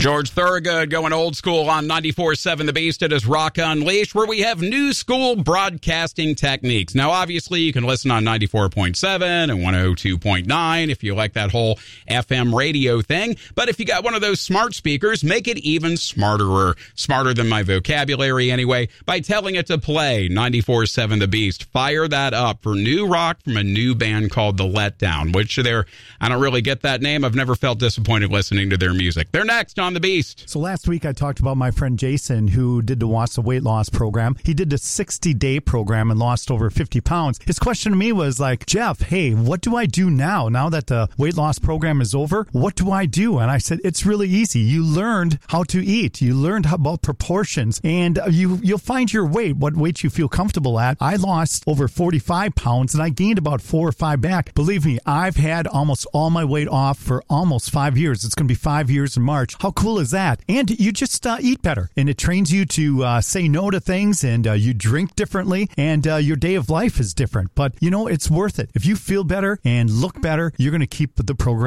George Thorogood going old school on 94.7 The Beast. It is Rock Unleashed, where we have new school broadcasting techniques. Now, obviously, you can listen on 94.7 and 102.9 if you like that whole FM radio thing. But if you got one of those smart speakers, make it even smarter than my vocabulary anyway, by telling it to play 94.7 The Beast. Fire that up for new rock from a new band called The Letdown, which I don't really get that name. I've never felt disappointed listening to their music. They're next on The Beast. So last week I talked about my friend Jason, who did the Wassa weight loss program. He did the 60-day program and lost over 50 pounds. His question to me was like, Jeff, hey, what do I do now that the weight loss program is over? What do I do? And I said, it's really easy. You learned how to eat. You learned about proportions, and you'll find your weight, what weight you feel comfortable at. I lost over 45 pounds, and I gained about 4 or 5 back. Believe me, I've had almost all my weight off for almost 5 years. It's going to be 5 years in March. How cool is that? And you just eat better, and it trains you to say no to things, and you drink differently, and your day of life is different. But, it's worth it. If you feel better and look better, you're going to keep the program